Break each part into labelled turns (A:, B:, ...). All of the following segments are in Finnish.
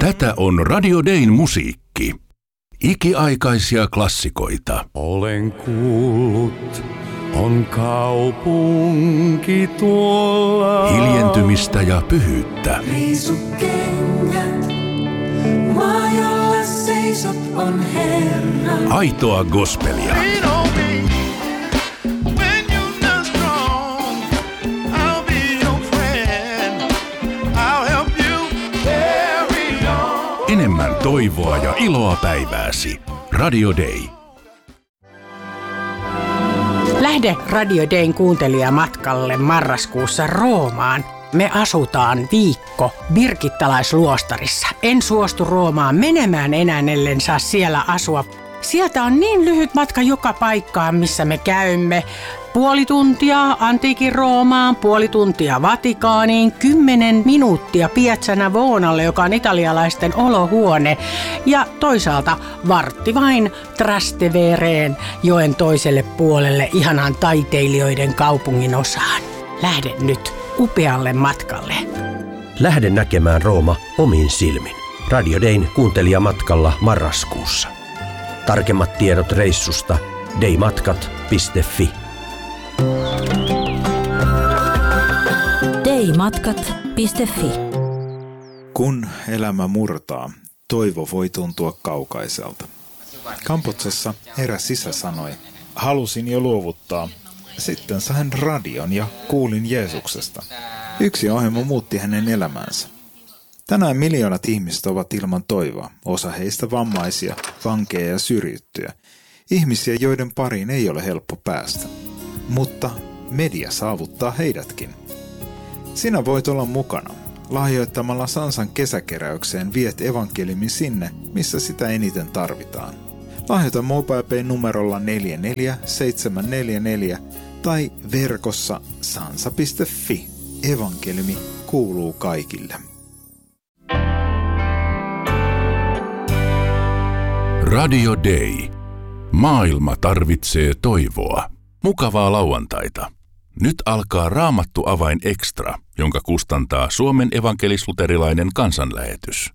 A: Tätä on Radio Dayn musiikki. Ikiaikaisia klassikoita.
B: Olen kuullut, on kaupunki tuolla.
A: Hiljentymistä ja pyhyyttä.
C: Riisukengät, maa jolla seisot on Herra.
A: Aitoa gospelia. Enemmän toivoa ja iloa päivääsi. Radio Day.
D: Lähde Radio Dayn kuuntelijamatkalle marraskuussa Roomaan. Me asutaan viikko birgittalaisluostarissa. En suostu Roomaan menemään enää, ellen saa siellä asua. Sieltä on niin lyhyt matka joka paikkaan, missä me käymme. Puoli tuntia antiikin Roomaan, puoli tuntia Vatikaaniin, 10 minuuttia Piazza Navonalle, joka on italialaisten olohuone. Ja toisaalta vartti vain Trastevereen, joen toiselle puolelle, ihanaan taiteilijoiden kaupungin osaan. Lähde nyt upealle matkalle.
E: Lähde näkemään Rooma omin silmin. Radio Dayn kuuntelijamatkalla marraskuussa. Tarkemmat tiedot reissusta daymatkat.fi.
F: daymatkat.fi.
G: Kun elämä murtaa, toivo voi tuntua kaukaiselta. Kambodsassa eräs isä sanoi, halusin jo luovuttaa. Sitten sain radion ja kuulin Jeesuksesta. Yksi ohjelma muutti hänen elämänsä. Tänään miljoonat ihmiset ovat ilman toivoa, osa heistä vammaisia, vankeja ja syrjittyjä. Ihmisiä, joiden pariin ei ole helppo päästä. Mutta media saavuttaa heidätkin. Sinä voit olla mukana. Lahjoittamalla Sansan kesäkeräykseen viet evankeliumin sinne, missä sitä eniten tarvitaan. Lahjoita MobilePay numerolla 44744 tai verkossa sansa.fi. Evankeliumi kuuluu kaikille.
A: Radio Day. Maailma tarvitsee toivoa. Mukavaa lauantaita. Nyt alkaa Raamattu avain extra, jonka kustantaa Suomen evankelis-luterilainen kansanlähetys.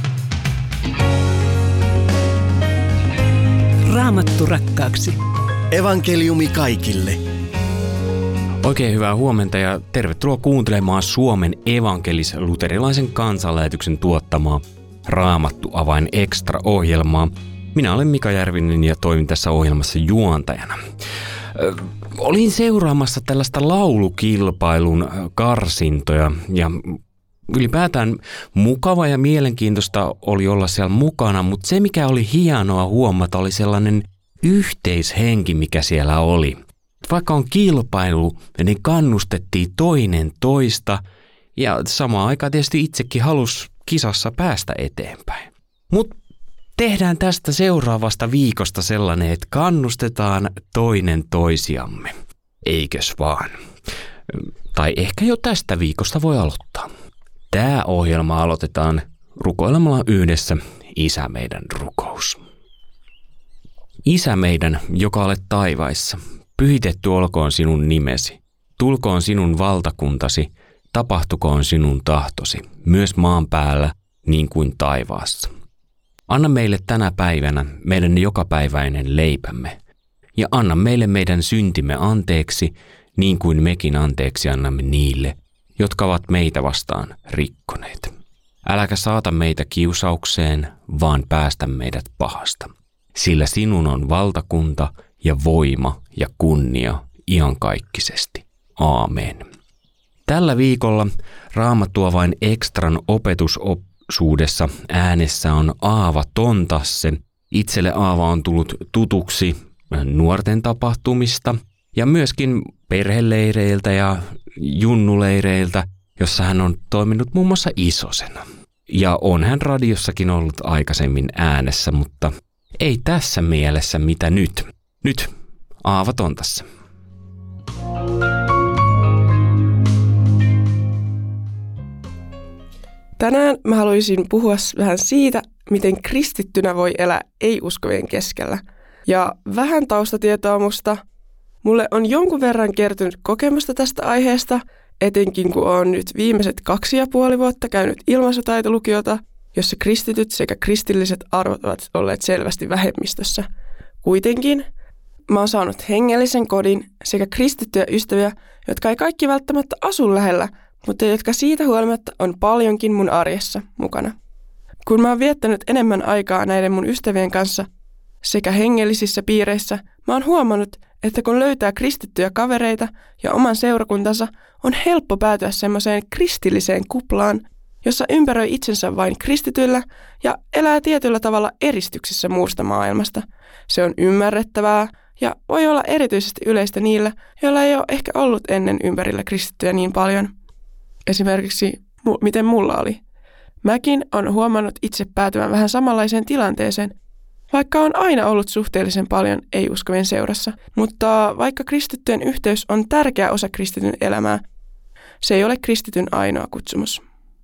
H: Raamattu rakkaaksi.
E: Evankeliumi kaikille.
I: Oikein hyvää huomenta ja tervetuloa kuuntelemaan Suomen evankelis-luterilaisen kansanlähetyksen tuottamaa Raamattu avain extra-ohjelmaa. Minä olen Mika Järvinen ja toimin tässä ohjelmassa juontajana. Olin seuraamassa tällaista laulukilpailun karsintoja ja ylipäätään mukava ja mielenkiintoista oli olla siellä mukana, mutta se mikä oli hienoa huomata oli sellainen yhteishenki, mikä siellä oli. Vaikka on kilpailu, niin kannustettiin toinen toista ja samaan aikaan tietysti itsekin halusi kisassa päästä eteenpäin. Mutta tehdään tästä seuraavasta viikosta sellainen, että kannustetaan toinen toisiamme. Eikös vaan? Tai ehkä jo tästä viikosta voi aloittaa. Tämä ohjelma aloitetaan rukoilemalla yhdessä Isä meidän rukous. Isä meidän, joka olet taivaissa, pyhitetty olkoon sinun nimesi. Tulkoon sinun valtakuntasi, tapahtukoon sinun tahtosi, myös maan päällä niin kuin taivaassa. Anna meille tänä päivänä meidän jokapäiväinen leipämme, ja anna meille meidän syntimme anteeksi, niin kuin mekin anteeksi annamme niille, jotka ovat meitä vastaan rikkoneet. Äläkä saata meitä kiusaukseen, vaan päästä meidät pahasta. Sillä sinun on valtakunta ja voima ja kunnia iankaikkisesti. Aamen. Tällä viikolla Raamattu avain extran opetusuudessa äänessä on Aava Tontasse. Itselle Aava on tullut tutuksi nuorten tapahtumista ja myöskin perheleireiltä ja junnuleireiltä, jossa hän on toiminut muun muassa isosena. Ja on hän radiossakin ollut aikaisemmin äänessä, mutta ei tässä mielessä mitä nyt. Nyt Aava Tontasse.
J: Tänään mä haluaisin puhua vähän siitä, miten kristittynä voi elää ei-uskovien keskellä. Ja vähän taustatietoa musta. Mulle on jonkun verran kertynyt kokemusta tästä aiheesta, etenkin kun olen nyt viimeiset 2,5 vuotta käynyt ilmaisutaitolukiota, jossa kristityt sekä kristilliset arvot ovat olleet selvästi vähemmistössä. Kuitenkin mä oon saanut hengellisen kodin sekä kristittyjä ystäviä, jotka ei kaikki välttämättä asu lähellä, mutta jotka siitä huolimatta on paljonkin mun arjessa mukana. Kun mä oon viettänyt enemmän aikaa näiden mun ystävien kanssa sekä hengellisissä piireissä, mä oon huomannut, että kun löytää kristittyjä kavereita ja oman seurakuntansa, on helppo päätyä semmoiseen kristilliseen kuplaan, jossa ympäröi itsensä vain kristityillä ja elää tietyllä tavalla eristyksissä muusta maailmasta. Se on ymmärrettävää ja voi olla erityisesti yleistä niillä, joilla ei ole ehkä ollut ennen ympärillä kristittyjä niin paljon. Esimerkiksi miten mulla oli. Mäkin on huomannut itse päätyvän vähän samanlaiseen tilanteeseen, vaikka on aina ollut suhteellisen paljon ei-uskovien seurassa. Mutta vaikka kristittyjen yhteys on tärkeä osa kristityn elämää, se ei ole kristityn ainoa kutsumus.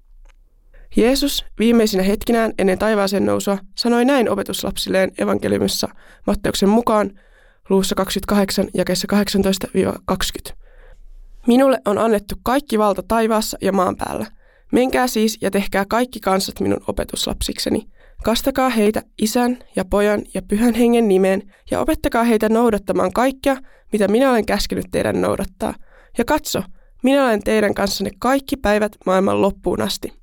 J: Jeesus viimeisinä hetkinään ennen taivaaseen nousua sanoi näin opetuslapsilleen evankeliumissa Matteuksen mukaan luvussa 28 jakeessa 18-20. Minulle on annettu kaikki valta taivaassa ja maan päällä. Menkää siis ja tehkää kaikki kansat minun opetuslapsikseni. Kastakaa heitä Isän ja Pojan ja Pyhän Hengen nimeen ja opettakaa heitä noudattamaan kaikkea, mitä minä olen käskenyt teidän noudattaa. Ja katso, minä olen teidän kanssanne kaikki päivät maailman loppuun asti.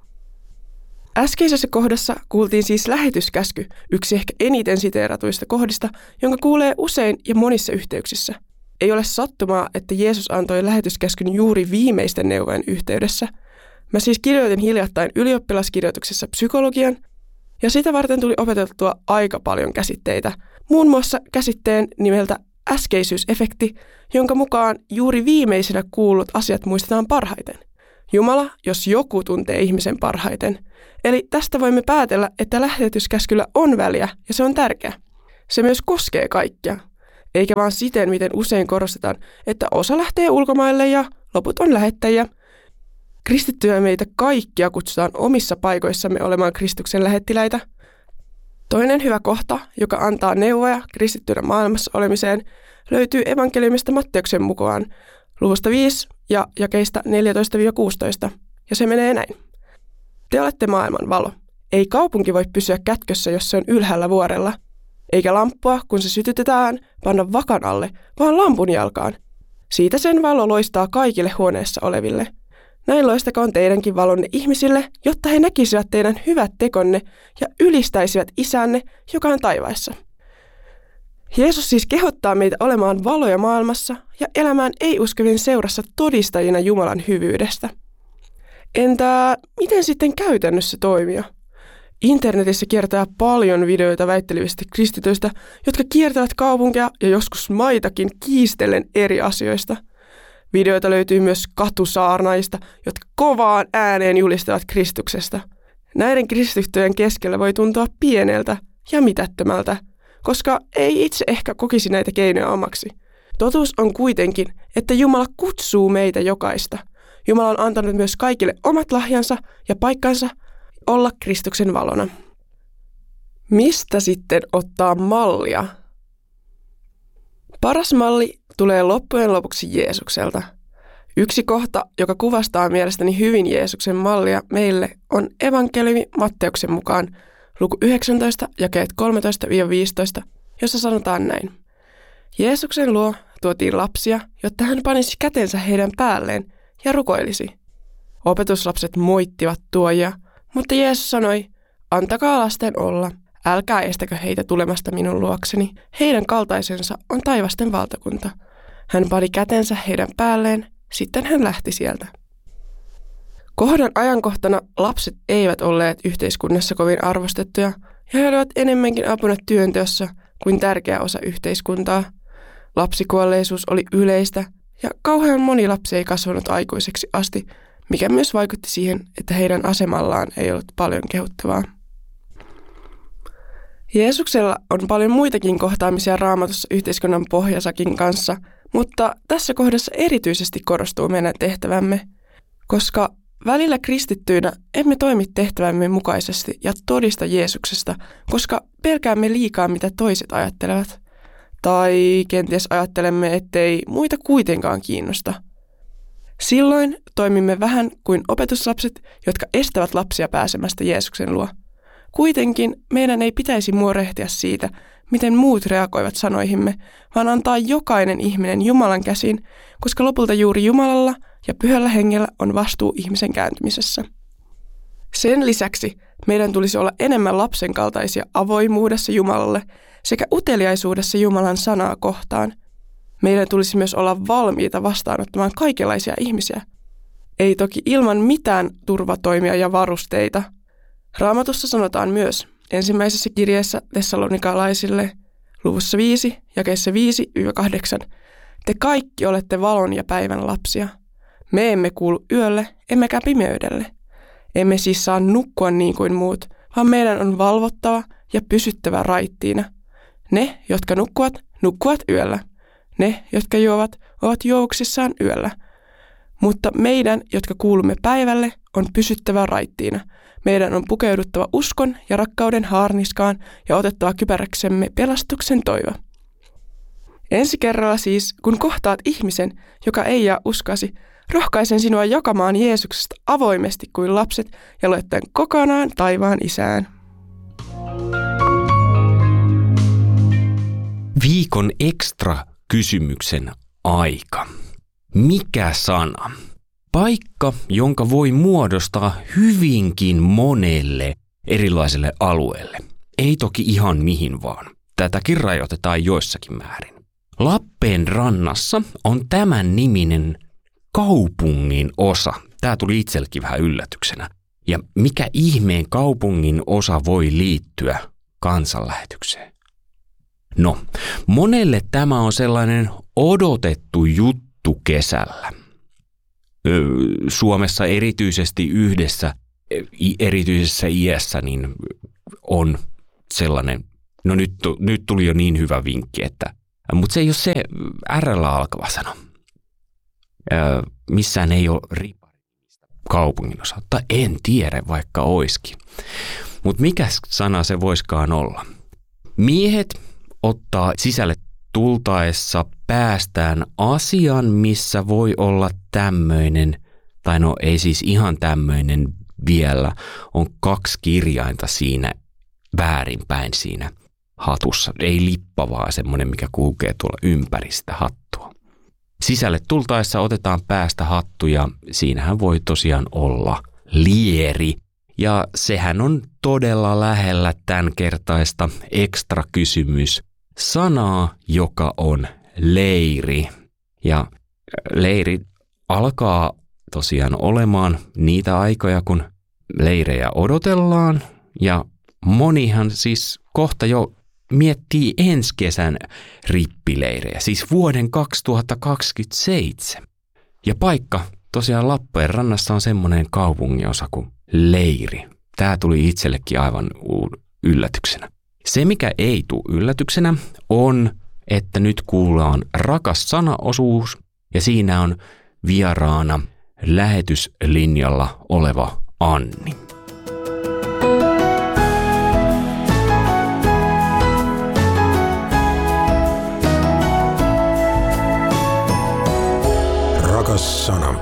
J: Äskeisessä kohdassa kuultiin siis lähetyskäsky, yksi ehkä eniten siteeratuista kohdista, jonka kuulee usein ja monissa yhteyksissä. Ei ole sattumaa, että Jeesus antoi lähetyskäskyn juuri viimeisten neuvojen yhteydessä. Mä siis kirjoitin hiljattain ylioppilaskirjoituksessa psykologian, ja sitä varten tuli opeteltua aika paljon käsitteitä. Muun muassa käsitteen nimeltä äskeisyysefekti, jonka mukaan juuri viimeisenä kuullut asiat muistetaan parhaiten. Jumala, jos joku tuntee ihmisen parhaiten. Eli tästä voimme päätellä, että lähetyskäskyllä on väliä ja se on tärkeä. Se myös koskee kaikkia, eikä vaan siten, miten usein korostetaan, että osa lähtee ulkomaille ja loput on lähettäjiä. Kristittyjä meitä kaikkia kutsutaan omissa paikoissamme olemaan Kristuksen lähettiläitä. Toinen hyvä kohta, joka antaa neuvoja kristittynä maailmassa olemiseen, löytyy evankeliumista Matteuksen mukaan luvusta 5 ja jakeista 14-16, ja se menee näin. Te olette maailman valo. Ei kaupunki voi pysyä kätkössä, jos se on ylhäällä vuorella, eikä lamppua, kun se sytytetään, panna vakan alle, vaan lampun jalkaan. Siitä sen valo loistaa kaikille huoneessa oleville. Näin loistakoon teidänkin valonne ihmisille, jotta he näkisivät teidän hyvät tekonne ja ylistäisivät Isänne, joka on taivaissa. Jeesus siis kehottaa meitä olemaan valoja maailmassa ja elämään ei-uskovien seurassa todistajina Jumalan hyvyydestä. Entä miten sitten käytännössä toimia? Internetissä kiertää paljon videoita väittelevistä kristityistä, jotka kiertävät kaupunkeja ja joskus maitakin kiistellen eri asioista. Videoita löytyy myös katusaarnaista, jotka kovaan ääneen julistavat Kristuksesta. Näiden kristittyjen keskellä voi tuntua pieneltä ja mitättömältä, koska ei itse ehkä kokisi näitä keinoja omaksi. Totuus on kuitenkin, että Jumala kutsuu meitä jokaista. Jumala on antanut myös kaikille omat lahjansa ja paikkansa olla Kristuksen valona. Mistä sitten ottaa mallia? Paras malli tulee loppujen lopuksi Jeesukselta. Yksi kohta, joka kuvastaa mielestäni hyvin Jeesuksen mallia meille, on evankeliumi Matteuksen mukaan luku 19, jakeet 13-15, jossa sanotaan näin. Jeesuksen luo tuotiin lapsia, jotta hän panisi kätensä heidän päälleen ja rukoilisi. Opetuslapset moittivat tuojia, mutta Jeesus sanoi, antakaa lasten olla, älkää estäkö heitä tulemasta minun luokseni, heidän kaltaisensa on taivasten valtakunta. Hän pani kätensä heidän päälleen, sitten hän lähti sieltä. Kohdan ajankohtana lapset eivät olleet yhteiskunnassa kovin arvostettuja ja he olivat enemmänkin apuna työnteossa kuin tärkeä osa yhteiskuntaa. Lapsikuolleisuus oli yleistä ja kauhean moni lapsi ei kasvanut aikuiseksi asti, mikä myös vaikutti siihen, että heidän asemallaan ei ollut paljon kehuttavaa. Jeesuksella on paljon muitakin kohtaamisia Raamatussa yhteiskunnan pohjasakin kanssa, mutta tässä kohdassa erityisesti korostuu meidän tehtävämme, koska välillä kristittyinä emme toimi tehtävämme mukaisesti ja todista Jeesuksesta, koska pelkäämme liikaa mitä toiset ajattelevat. Tai kenties ajattelemme, ettei muita kuitenkaan kiinnosta. Silloin toimimme vähän kuin opetuslapset, jotka estävät lapsia pääsemästä Jeesuksen luo. Kuitenkin meidän ei pitäisi muorehtia siitä, miten muut reagoivat sanoihimme, vaan antaa jokainen ihminen Jumalan käsiin, koska lopulta juuri Jumalalla ja Pyhällä Hengellä on vastuu ihmisen kääntymisessä. Sen lisäksi meidän tulisi olla enemmän lapsen kaltaisia avoimuudessa Jumalalle sekä uteliaisuudessa Jumalan sanaa kohtaan. Meidän tulisi myös olla valmiita vastaanottamaan kaikenlaisia ihmisiä. Ei toki ilman mitään turvatoimia ja varusteita. Raamatussa sanotaan myös ensimmäisessä kirjeessä Tessalonikalaisille luvussa 5, jakeessa 5-8. Te kaikki olette valon ja päivän lapsia. Me emme kuulu yölle, emmekä pimeydelle. Emme siis saa nukkua niin kuin muut, vaan meidän on valvottava ja pysyttävä raittiina. Ne, jotka nukkuvat yöllä. Ne, jotka juovat, ovat juovuksissaan yöllä. Mutta meidän, jotka kuulumme päivälle, on pysyttävä raittiina. Meidän on pukeuduttava uskon ja rakkauden haarniskaan ja otettava kypäräksemme pelastuksen toivo. Ensi kerralla siis, kun kohtaat ihmisen, joka ei jaa uskoasi, rohkaisen sinua jakamaan Jeesuksesta avoimesti kuin lapset ja luettaen kokonaan taivaan Isään.
I: Viikon ekstra kysymyksen aika. Mikä sana? Paikka, jonka voi muodostaa hyvinkin monelle erilaiselle alueelle. Ei toki ihan mihin vaan. Tätäkin rajoitetaan joissakin määrin. Lappeenrannassa on tämän niminen kaupungin osa. Tämä tuli itsellekin vähän yllätyksenä. Ja mikä ihmeen kaupungin osa voi liittyä kansanlähetykseen? No, monelle tämä on sellainen odotettu juttu kesällä. Suomessa erityisesti erityisessä iässä niin on sellainen, no nyt tuli jo niin hyvä vinkki, mutta se ei ole se R:llä alkava sana. Missään ei ole kaupungin osa, tai en tiedä vaikka oiskin. Mutta mikä sana se voiskaan olla? Miehet ottaa sisälle tultaessa päästään asian, missä voi olla tämmöinen, tai no ei siis ihan tämmöinen vielä, on 2 kirjainta siinä väärinpäin siinä hatussa. Ei lippa, vaan semmoinen, mikä kulkee tuolla ympäri sitä hattua. Sisälle tultaessa otetaan päästä hattu ja siinähän voi tosiaan olla lieri. Ja sehän on todella lähellä tämänkertaista ekstra kysymys sanaa, joka on leiri. Ja leiri alkaa tosiaan olemaan niitä aikoja, kun leirejä odotellaan. Ja monihan siis kohta jo miettii ensi kesän rippileirejä, siis vuoden 2027. Ja paikka tosiaan Lappeenrannassa on semmoinen kaupunginosa kuin leiri. Tämä tuli itsellekin aivan yllätyksenä. Se, mikä ei tule yllätyksenä, on, että nyt kuullaan rakas sana-osuus ja siinä on vieraana lähetyslinjalla oleva Anni.
E: Rakas sana.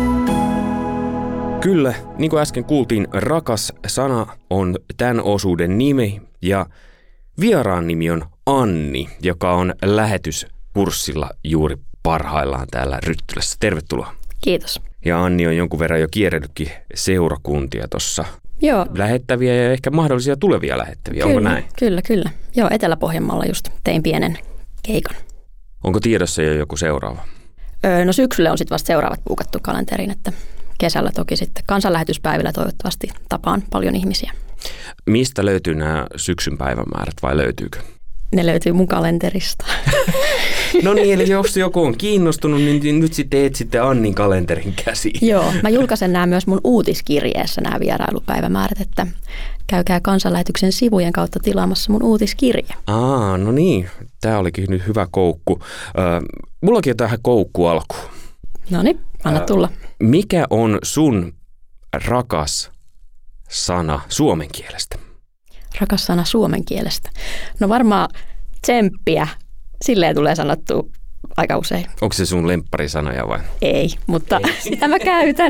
I: Kyllä, niin kuin äsken kuultiin, rakas sana on tämän osuuden nimi ja vieraan nimi on Anni, joka on lähetyskurssilla juuri parhaillaan täällä Ryttylässä. Tervetuloa.
F: Kiitos.
I: Ja Anni on jonkun verran jo kierrellytkin seurakuntia tuossa.
F: Joo.
I: Lähettäviä ja ehkä mahdollisia tulevia lähettäviä,
F: kyllä,
I: onko näin?
F: Kyllä. Joo, Etelä-Pohjanmaalla just tein pienen keikan.
I: Onko tiedossa jo joku seuraava?
F: No syksyllä on sitten vasta seuraavat puukattu kalenteriin, että kesällä toki sitten kansanlähetyspäivillä toivottavasti tapaan paljon ihmisiä.
I: Mistä löytyy nämä syksyn päivämäärät vai löytyykö?
F: Ne löytyy mun kalenterista.
I: No niin, eli jos joku on kiinnostunut, niin nyt sitten etsitte Annin kalenterin käsiin.
F: Joo, mä julkaisen nämä myös mun uutiskirjeessä nämä vierailupäivämäärät, että käykää kansanlähetyksen sivujen kautta tilaamassa mun uutiskirje.
I: No niin, tää olikin nyt hyvä koukku. Mullakin on tähän koukku alkuun.
F: No niin, anna tulla.
I: Mikä on sun rakas sana suomen kielestä?
F: Rakas sana suomen kielestä. No varmaan tsemppiä. Silleen tulee sanottua aika usein.
I: Onko se sun lempparisanoja vai?
F: Ei, mutta sitä mä käytän.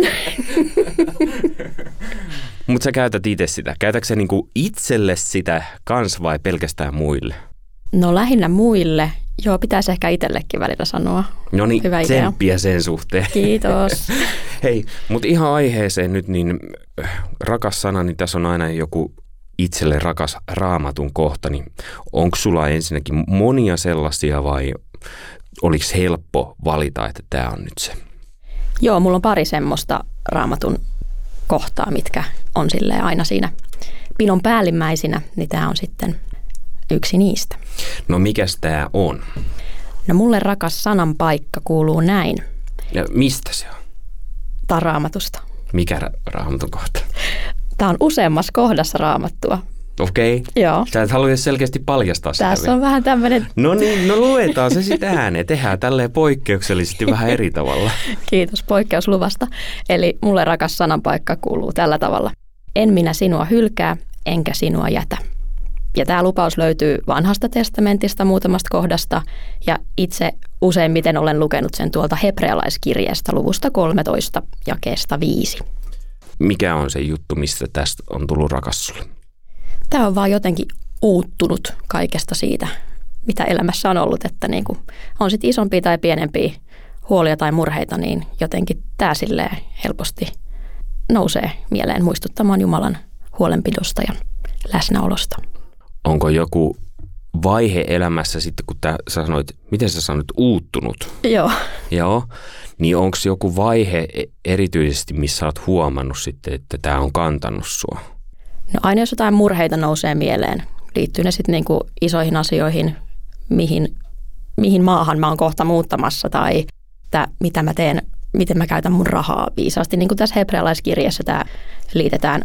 I: Mutta sä käytät itse sitä. Käytätkö sä niinku itselle sitä kans vai pelkästään muille?
F: No lähinnä muille. Joo, pitäisi ehkä itsellekin välillä sanoa.
I: No niin, tsemppiä sen suhteen.
F: Kiitos.
I: Hei, mutta ihan aiheeseen nyt, niin rakas sana, niin tässä on aina joku itselle rakas Raamatun kohta. Niin onko sulla ensinnäkin monia sellaisia vai oliko helppo valita, että tämä on nyt se?
F: Joo, mulla on pari semmoista Raamatun kohtaa, mitkä on silleen aina siinä pinon päällimmäisinä, niin tämä on sitten yksi niistä.
I: No mikäs tämä on?
F: No mulle rakas sanan paikka kuuluu näin.
I: Ja mistä se on?
F: Tämä on Raamatusta.
I: Mikä Raamatun kohta?
F: Tämä on useammassa kohdassa Raamattua.
I: Okei.
F: Joo.
I: Sä et halua selkeästi paljastaa sitä.
F: Tässä on vähän tämmöinen...
I: No niin, no luetaan se sitten ääneen. Tehdään tälleen poikkeuksellisesti vähän eri tavalla.
F: Kiitos poikkeusluvasta. Eli mulle rakas sananpaikka kuuluu tällä tavalla. En minä sinua hylkää, enkä sinua jätä. Ja tämä lupaus löytyy Vanhasta testamentista muutamasta kohdasta. Ja itse useimmiten olen lukenut sen tuolta hebrealaiskirjeestä luvusta 13 jakeesta 5.
I: Mikä on se juttu, mistä tästä on tullut rakas sulle?
F: Tämä on vaan jotenkin uuttunut kaikesta siitä, mitä elämässä on ollut, että niin kuin on sitten isompia tai pienempiä huolia tai murheita, niin jotenkin tämä silleen helposti nousee mieleen muistuttamaan Jumalan huolenpidosta ja läsnäolosta.
I: Onko joku vaihe elämässä sitten, kun sä sanoit, miten sä sanoit, uuttunut?
F: Joo.
I: Joo. Niin onko joku vaihe erityisesti, missä olet huomannut sitten, että tämä on kantanut sua?
F: No aina jos jotain murheita nousee mieleen, liittyy ne sitten niinku isoihin asioihin, mihin maahan mä oon kohta muuttamassa tai mitä mä teen, miten mä käytän mun rahaa viisaasti. Niin kuin tässä hebrealaiskirjassa tämä liitetään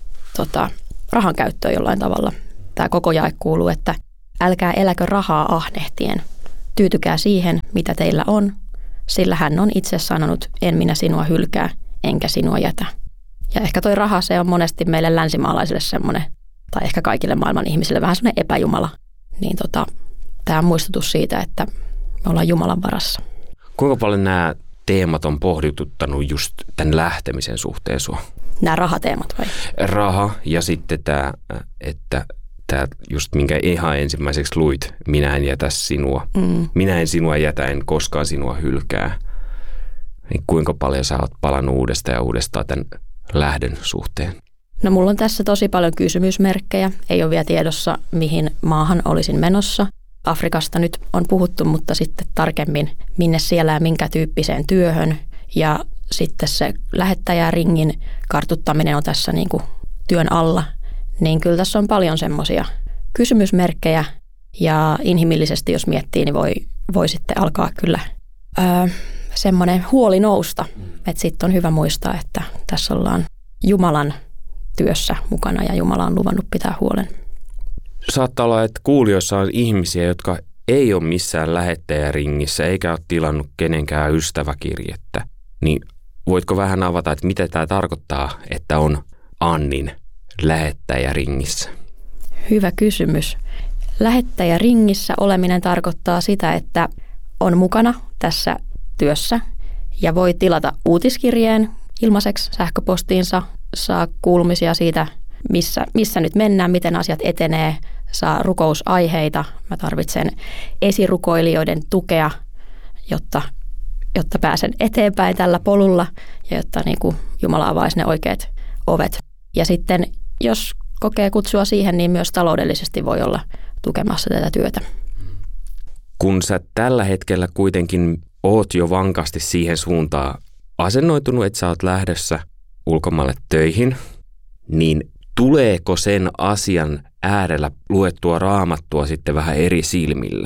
F: rahan käyttöön jollain tavalla. Tämä koko jae kuuluu, että älkää eläkö rahaa ahnehtien. Tyytykää siihen, mitä teillä on, sillä hän on itse sanonut, en minä sinua hylkää, enkä sinua jätä. Ja ehkä toi raha, se on monesti meille länsimaalaisille semmoinen, tai ehkä kaikille maailman ihmisille vähän semmoinen epäjumala. Niin tämä on muistutus siitä, että me ollaan Jumalan varassa.
I: Kuinka paljon nämä teemat on pohdituttanut just tämän lähtemisen suhteen sua?
F: Nämä rahateemat vai?
I: Raha ja sitten tämä, että tämä just minkä ihan ensimmäiseksi luit, minä en jätä sinua. Minä en sinua jätä, en koskaan sinua hylkää. Niin kuinka paljon sä oot palannut uudestaan ja uudestaan tämän lähdön suhteen?
F: No mulla on tässä tosi paljon kysymysmerkkejä. Ei ole vielä tiedossa, mihin maahan olisin menossa. Afrikasta nyt on puhuttu, mutta sitten tarkemmin, minne siellä ja minkä tyyppiseen työhön. Ja sitten se lähettäjäringin kartuttaminen on tässä niin kuin työn alla. Niin kyllä tässä on paljon semmoisia kysymysmerkkejä. Ja inhimillisesti, jos miettii, niin voi sitten alkaa kyllä semmoinen huoli nousta. Että sitten on hyvä muistaa, että tässä ollaan Jumalan työssä mukana ja Jumala on luvannut pitää huolen.
I: Saattaa olla, että kuulijoissa on ihmisiä, jotka ei ole missään lähettäjäringissä eikä ole tilannut kenenkään ystäväkirjettä. Niin voitko vähän avata, että mitä tämä tarkoittaa, että on Annin lähettäjäringissä?
F: Hyvä kysymys. Lähettäjäringissä oleminen tarkoittaa sitä, että on mukana tässä työssä ja voi tilata uutiskirjeen ilmaiseksi sähköpostiinsa, saa kuulumisia siitä, missä nyt mennään, miten asiat etenee, saa rukousaiheita. Mä tarvitsen esirukoilijoiden tukea, jotta pääsen eteenpäin tällä polulla ja jotta niin kuin Jumala avaisi ne oikeat ovet. Ja sitten jos kokee kutsua siihen, niin myös taloudellisesti voi olla tukemassa tätä työtä.
I: Kun sä tällä hetkellä kuitenkin oot jo vankasti siihen suuntaan asennoitunut, että sä oot lähdössä ulkomaille töihin, niin tuleeko sen asian äärellä luettua Raamattua sitten vähän eri silmillä?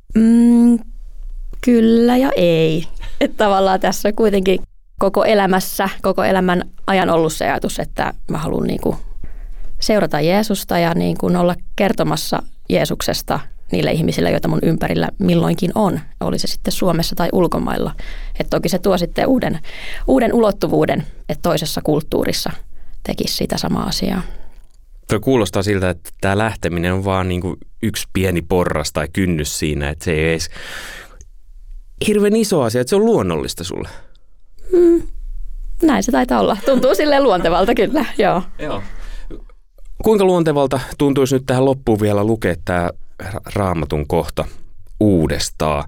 F: Kyllä ja ei. Että tavallaan tässä kuitenkin koko elämän ajan ollut se ajatus, että mä haluan niinku seurata Jeesusta ja niinku olla kertomassa Jeesuksesta niille ihmisille, joita mun ympärillä milloinkin on, oli se sitten Suomessa tai ulkomailla. Että toki se tuo sitten uuden ulottuvuuden, että toisessa kulttuurissa tekisi sitä samaa asiaa.
I: Tuo kuulostaa siltä, että tämä lähteminen on vaan niin kuin yksi pieni porras tai kynnys siinä, että se hirveän iso asia, että se on luonnollista sulle.
F: Näin se taitaa olla. Tuntuu silleen luontevalta kyllä, joo.
I: Kuinka luontevalta tuntuisi nyt tähän loppuun vielä lukea tämä Raamatun kohta uudestaan?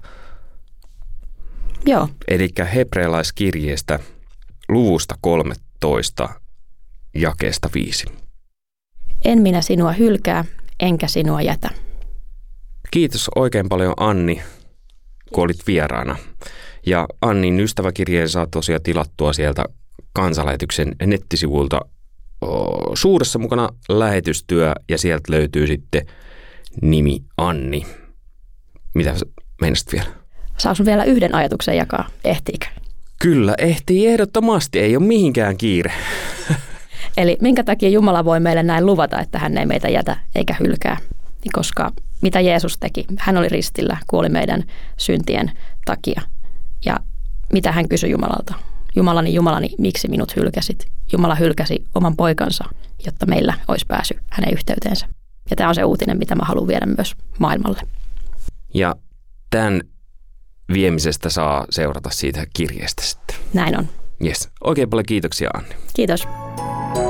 F: Joo.
I: Eli hebrealaiskirjeestä luvusta 13, jakeesta 5.
F: En minä sinua hylkää, enkä sinua jätä.
I: Kiitos oikein paljon Anni, kun olit vieraana. Ja Annin ystäväkirjeen saa tosiaan tilattua sieltä Kansanlähetyksen nettisivulta Suuressa mukana lähetystyö, ja sieltä löytyy sitten nimi Anni. Mitä meinasit vielä?
F: Saanko vielä yhden ajatuksen jakaa? Ehtiikö?
I: Kyllä, ehtii ehdottomasti. Ei ole mihinkään kiire.
F: Eli minkä takia Jumala voi meille näin luvata, että hän ei meitä jätä eikä hylkää? Koska mitä Jeesus teki? Hän oli ristillä, kuoli meidän syntien takia. Ja mitä hän kysyi Jumalalta? Jumalani, miksi minut hylkäsit? Jumala hylkäsi oman poikansa, jotta meillä olisi pääsy hänen yhteyteensä. Ja tämä on se uutinen, mitä mä haluan viedä myös maailmalle.
I: Ja tämän viemisestä saa seurata siitä kirjeestä sitten.
F: Näin on.
I: Yes. Oikein paljon kiitoksia, Anni.
F: Kiitos.